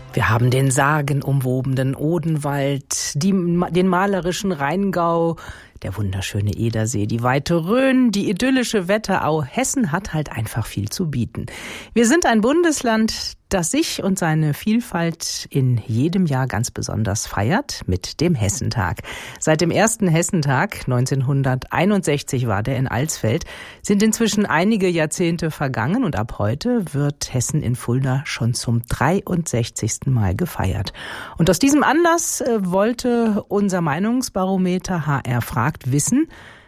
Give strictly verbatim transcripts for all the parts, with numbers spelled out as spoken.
Wir haben den sagenumwobenen Odenwald, die, den malerischen Rheingau, der wunderschöne Edersee, die weite Rhön, die idyllische Wetterau. Hessen hat halt einfach viel zu bieten. Wir sind ein Bundesland, das sich und seine Vielfalt in jedem Jahr ganz besonders feiert mit dem Hessentag. Seit dem ersten Hessentag, neunzehnhunderteinundsechzig war der in Alsfeld, sind inzwischen einige Jahrzehnte vergangen und ab heute wird Hessen in Fulda schon zum dreiundsechzigsten Mal gefeiert. Und aus diesem Anlass äh, wollte unser Meinungsbarometer H R fragt wissen,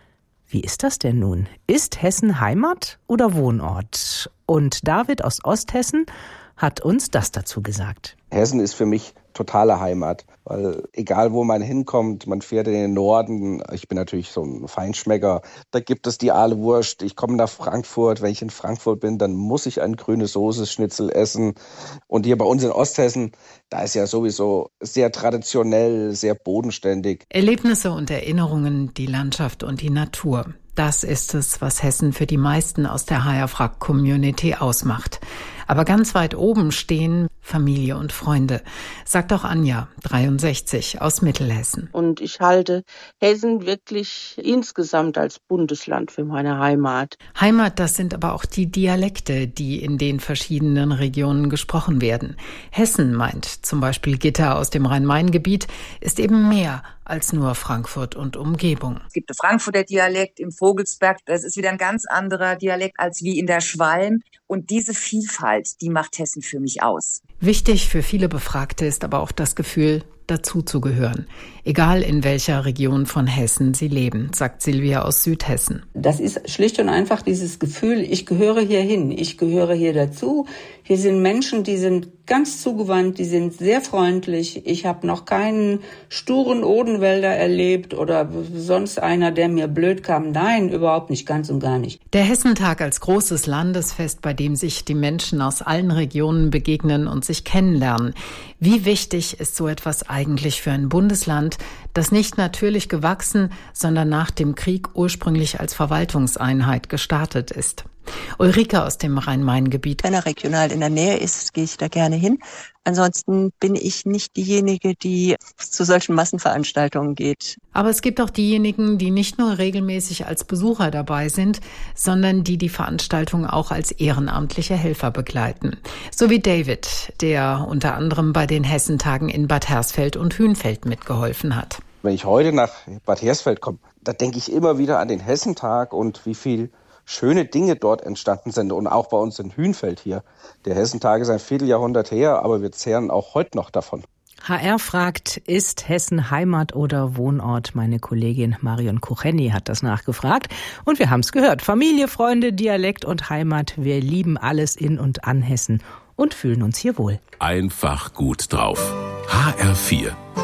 wie ist das denn nun? Ist Hessen Heimat oder Wohnort? Und David aus Osthessen hat uns das dazu gesagt. Hessen ist für mich totale Heimat, weil egal wo man hinkommt, man fährt in den Norden, ich bin natürlich so ein Feinschmecker, da gibt es die Ahlewurst, ich komme nach Frankfurt, wenn ich in Frankfurt bin, dann muss ich ein grüne Soße-Schnitzel essen und hier bei uns in Osthessen, da ist ja sowieso sehr traditionell, sehr bodenständig. Erlebnisse und Erinnerungen, die Landschaft und die Natur. Das ist es, was Hessen für die meisten aus der H R-Frag-Community ausmacht. Aber ganz weit oben stehen Familie und Freunde, sagt auch Anja, dreiundsechzig, aus Mittelhessen. Und ich halte Hessen wirklich insgesamt als Bundesland für meine Heimat. Heimat, das sind aber auch die Dialekte, die in den verschiedenen Regionen gesprochen werden. Hessen, meint zum Beispiel Gitta aus dem Rhein-Main-Gebiet, ist eben mehr als nur Frankfurt und Umgebung. Es gibt den Frankfurter Dialekt im Vogelsberg, das ist wieder ein ganz anderer Dialekt als wie in der Schwalm. Und diese Vielfalt, die macht Hessen für mich aus. Wichtig für viele Befragte ist aber auch das Gefühl, dazuzugehören. Egal in welcher Region von Hessen sie leben, sagt Silvia aus Südhessen. Das ist schlicht und einfach dieses Gefühl, ich gehöre hier hin, ich gehöre hier dazu. Hier sind Menschen, die sind ganz zugewandt, die sind sehr freundlich. Ich habe noch keinen sturen Odenwälder erlebt oder sonst einer, der mir blöd kam. Nein, überhaupt nicht, ganz und gar nicht. Der Hessentag als großes Landesfest, bei dem sich die Menschen aus allen Regionen begegnen und sich kennenlernen. Wie wichtig ist so etwas eigentlich für ein Bundesland, das nicht natürlich gewachsen, sondern nach dem Krieg ursprünglich als Verwaltungseinheit gestartet ist? Ulrike aus dem Rhein-Main-Gebiet. Wenn er regional in der Nähe ist, gehe ich da gerne hin. Ansonsten bin ich nicht diejenige, die zu solchen Massenveranstaltungen geht. Aber es gibt auch diejenigen, die nicht nur regelmäßig als Besucher dabei sind, sondern die die Veranstaltung auch als ehrenamtliche Helfer begleiten. So wie David, der unter anderem bei den Hessentagen in Bad Hersfeld und Hünfeld mitgeholfen hat. Wenn ich heute nach Bad Hersfeld komme, da denke ich immer wieder an den Hessentag und wie viel schöne Dinge dort entstanden sind und auch bei uns in Hünfeld hier. Der Hessentag ist ein Vierteljahrhundert her, aber wir zehren auch heute noch davon. H R fragt, ist Hessen Heimat oder Wohnort? Meine Kollegin Marion Kucheni hat das nachgefragt. Und wir haben es gehört. Familie, Freunde, Dialekt und Heimat. Wir lieben alles in und an Hessen und fühlen uns hier wohl. Einfach gut drauf. H R vier